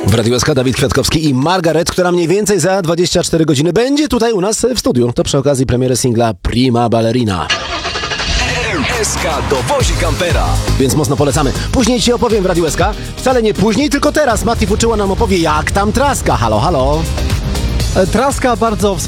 W Radiu SK Dawid Kwiatkowski i Margaret, która mniej więcej za 24 godziny będzie tutaj u nas w studiu. To przy okazji premiery singla Prima Ballerina. SK dowozi kampera. Więc mocno polecamy. Później ci opowiem w Radiu SK. Wcale nie później, tylko teraz. Mati Fuczyła nam opowie, jak tam traska. Halo, halo. Traska bardzo wspaniale.